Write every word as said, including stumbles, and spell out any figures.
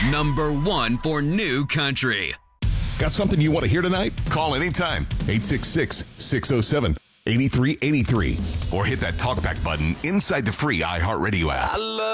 Number one for new country. Got something you want to hear tonight? Call anytime. eight six six, six oh seven, eight three eight three. Or hit that talkback button inside the free iHeartRadio app.